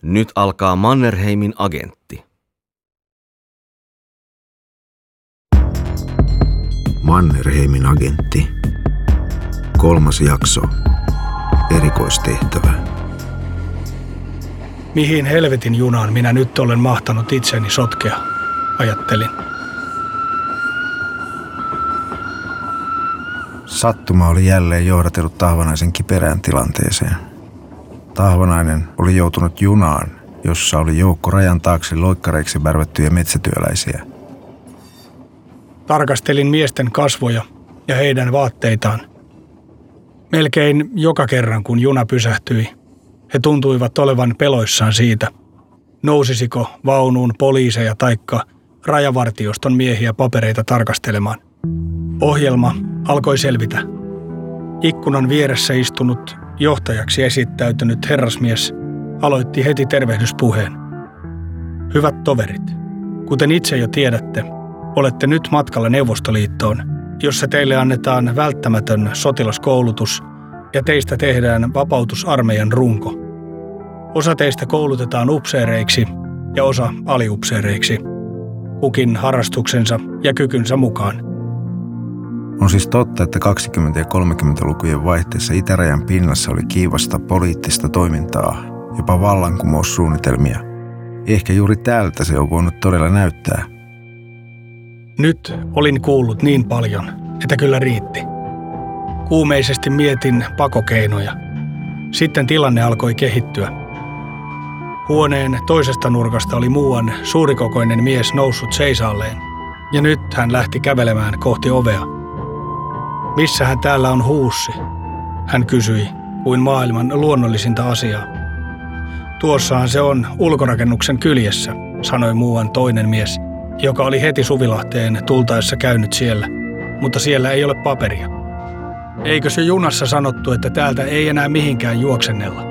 Nyt alkaa Mannerheimin agentti. Mannerheimin agentti. 3. jakso. Erikoistehtävä. Mihin helvetin junaan minä nyt olen mahtanut itseni sotkea, ajattelin. Sattuma oli jälleen johdatellut Tahvanaisen kiperään tilanteeseen. Tahvanainen oli joutunut junaan, jossa oli joukko rajan taakse loikkareiksi värvättyjä metsätyöläisiä. Tarkastelin miesten kasvoja ja heidän vaatteitaan. Melkein joka kerran, kun juna pysähtyi, he tuntuivat olevan peloissaan siitä, nousisiko vaunuun poliiseja taikka rajavartioston miehiä papereita tarkastelemaan. Ohjelma alkoi selvitä. Ikkunan vieressä istunut johtajaksi esittäytynyt herrasmies aloitti heti tervehdyspuheen. Hyvät toverit, kuten itse jo tiedätte, olette nyt matkalla Neuvostoliittoon, jossa teille annetaan välttämätön sotilaskoulutus ja teistä tehdään vapautusarmeijan runko. Osa teistä koulutetaan upseereiksi ja osa aliupseereiksi, kukin harrastuksensa ja kykynsä mukaan. On siis totta, että 20- ja 30-lukujen vaihteessa itärajan pinnassa oli kiivasta poliittista toimintaa, jopa vallankumoussuunnitelmia. Ehkä juuri täältä se on voinut todella näyttää. Nyt olin kuullut niin paljon, että kyllä riitti. Kuumeisesti mietin pakokeinoja. Sitten tilanne alkoi kehittyä. Huoneen toisesta nurkasta oli muuan suurikokoinen mies noussut seisaalleen, ja nyt hän lähti kävelemään kohti ovea. Missähän täällä on huussi? Hän kysyi, kuin maailman luonnollisinta asiaa. Tuossahan se on ulkorakennuksen kyljessä, sanoi muuan toinen mies, joka oli heti Suvilahteen tultaessa käynyt siellä, mutta siellä ei ole paperia. Eikö se junassa sanottu, että täältä ei enää mihinkään juoksennella?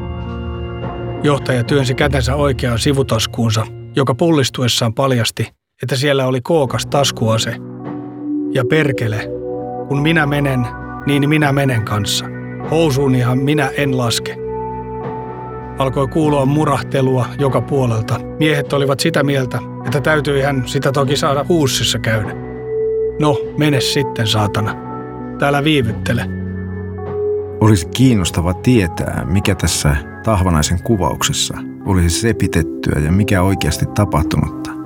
Johtaja työnsi kätensä oikeaan sivutaskuunsa, joka pullistuessaan paljasti, että siellä oli kookas taskuase. Ja perkele, kun minä menen, niin minä menen kanssa. Housuunihan minä en laske. Alkoi kuulua murahtelua joka puolelta. Miehet olivat sitä mieltä, että täytyi hän sitä toki saada huussissa käydä. No, mene sitten, saatana. Täällä viivyttele. Olisi kiinnostava tietää, mikä tässä Tahvanaisen kuvauksessa olisi sepitettyä ja mikä oikeasti tapahtunutta.